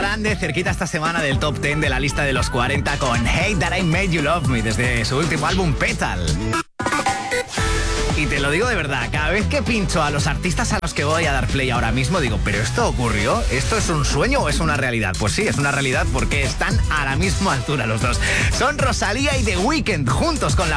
Grande, cerquita esta semana del top 10 de la lista de los 40 con Hate That I Made You Love Me desde su último álbum Petal. Y te lo digo de verdad, cada vez que pincho a los artistas a los que voy a dar play ahora mismo, digo, ¿pero esto ocurrió? ¿Esto es un sueño o es una realidad? Pues sí, es una realidad porque están a la misma altura los dos. Son Rosalía y The Weeknd juntos con la